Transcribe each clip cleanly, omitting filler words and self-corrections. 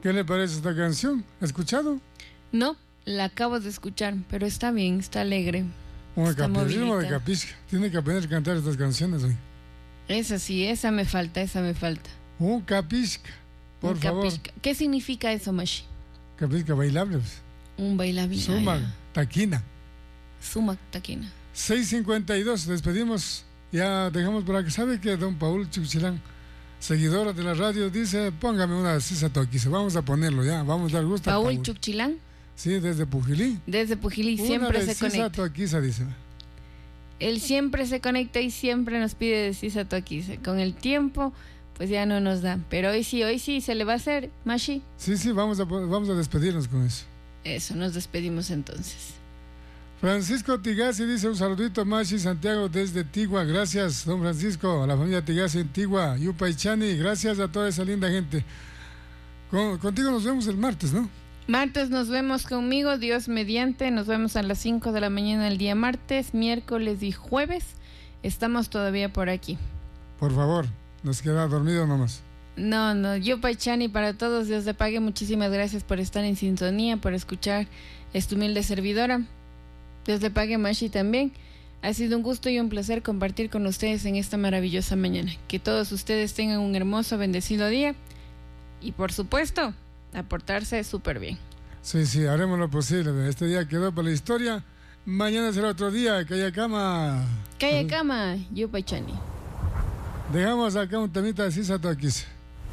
¿Qué le parece esta canción? ¿Ha escuchado? No, la acabo de escuchar, pero está bien, está alegre. Está ritmo de capisca. Tiene que aprender a cantar estas canciones hoy. Esa sí, esa me falta. Un capisca, por favor. Capisca. ¿Qué significa eso, Mashi? Capisca, bailable. Pues. Un bailable. Sumac, taquina. Sumac, taquina. 6:52, despedimos. Ya dejamos por aquí. ¿Sabe que don Paul Chuchilán, seguidora de la radio, dice, póngame una Sisa Toquiza? Vamos a ponerlo ya, vamos a dar gusto. Paul Chuchilán. Sí, desde Pujilí. Desde Pujilí, siempre se conecta. Sisa Toquiza, dice. Él siempre se conecta y siempre nos pide de Sisa Toquiza. Con el tiempo, pues ya no nos da. Pero hoy sí se le va a hacer, Mashi. Sí, vamos a despedirnos con eso. Eso, nos despedimos entonces. Francisco Tigasi dice un saludito, Mashi Santiago desde Tigua. Gracias, don Francisco, a la familia Tigasi en Tigua, Yupaychani. Gracias a toda esa linda gente. Contigo nos vemos el martes, ¿no? Martes nos vemos conmigo, Dios mediante. Nos vemos a las 5 de la mañana el día martes, miércoles y jueves. Estamos todavía por aquí. Por favor, nos queda dormido nomás. No, Yupaychani para todos, Dios le pague. Muchísimas gracias por estar en sintonía, por escuchar esta humilde servidora. Dios le pague, Mashi, también. Ha sido un gusto y un placer compartir con ustedes en esta maravillosa mañana. Que todos ustedes tengan un hermoso, bendecido día. Y por supuesto, aportarse súper bien. Sí, haremos lo posible. Este día quedó para la historia. Mañana será otro día. Calla cama, Yupaychani. Dejamos acá un temita de Sisa Toquiza.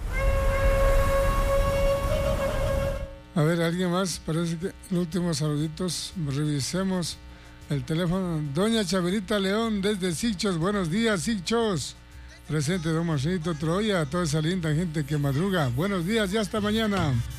A ver, ¿alguien más? Parece que los últimos saluditos. Revisemos el teléfono. Doña Chaverita León desde Sichos. Buenos días, Sichos. Presente don Marcelito Troya, toda esa linda gente que madruga. Buenos días y hasta mañana.